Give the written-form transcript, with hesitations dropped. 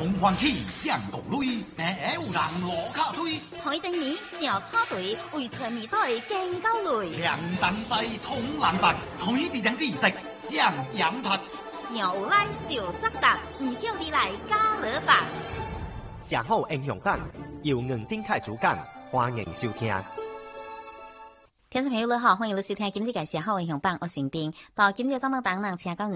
从欢起上道里，哪有人落卡水？ 海丁年鸟插队为全面队更高累。 强东西通南北，海地人知识上养拍。 鸟有来就塞达，唔晓你来加勒吧。 上好英雄榜由黄丁凯主讲，欢迎收听。 听众朋友你好，欢迎你收听今日嘅《上好英雄榜》，我是丁。到今日节目当中，请讲。